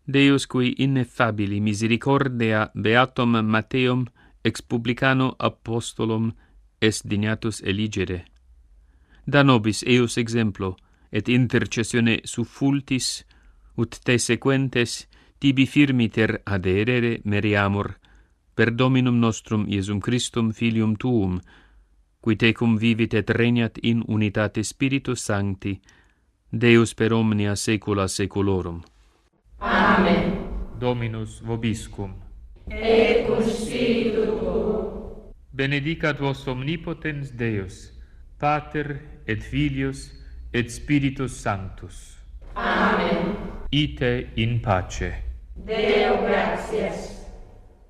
Deus qui ineffabili misericordia beatum Matteum ex publicano apostolum est dignatus eligere. Da nobis eus exemplo et intercessione suffultis ut te sequentes tibi firmiter adherere meriamur per Dominum nostrum Iesum Christum filium tuum, qui tecum vivit et regnat in unitate Spiritus Sancti, Deus per omnia saecula saeculorum. Amen. Dominus vobiscum. Et cum spiritu tuo. Benedicat vos omnipotens Deus, Pater et Filius et Spiritus Sanctus. Amen. Ite in pace. Deo gratias.